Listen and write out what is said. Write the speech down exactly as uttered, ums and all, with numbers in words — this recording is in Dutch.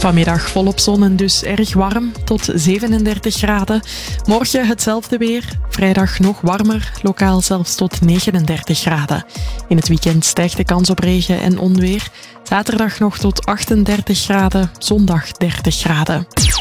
Vanmiddag volop zon en dus erg warm, tot zevenendertig graden. Morgen hetzelfde weer, vrijdag nog warmer, lokaal zelfs tot negenendertig graden. In het weekend stijgt de kans op regen en onweer. Zaterdag nog tot achtendertig graden, zondag dertig graden.